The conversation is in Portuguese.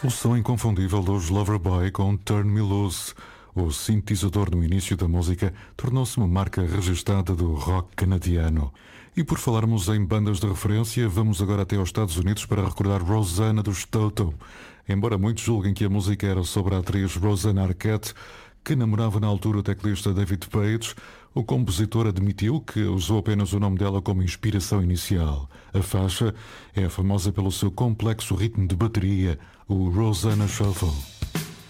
O som inconfundível dos Loverboy com Turn Me Loose. O sintetizador no início da música tornou-se uma marca registada do rock canadiano. E por falarmos em bandas de referência, vamos agora até aos Estados Unidos para recordar Rosanna dos Toto. Embora muitos julguem que a música era sobre a atriz Rosanna Arquette, que namorava na altura o teclista David Page, o compositor admitiu que usou apenas o nome dela como inspiração inicial. A faixa é famosa pelo seu complexo ritmo de bateria, o Rosanna Shuffle.